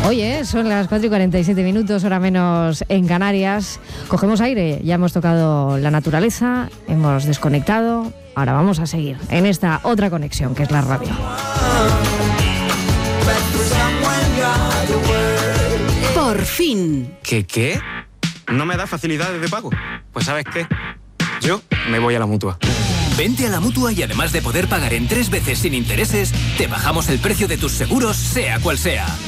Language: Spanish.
Oye, son las 4:47, hora menos en Canarias. Cogemos aire, ya hemos tocado la naturaleza, hemos desconectado. Ahora vamos a seguir en esta otra conexión que es la radio. Por fin. ¿Qué? ¿No me da facilidades de pago? Pues ¿sabes qué? Yo me voy a la Mutua. Vente a la Mutua y además de poder pagar en 3 veces sin intereses, te bajamos el precio de tus seguros, sea cual sea.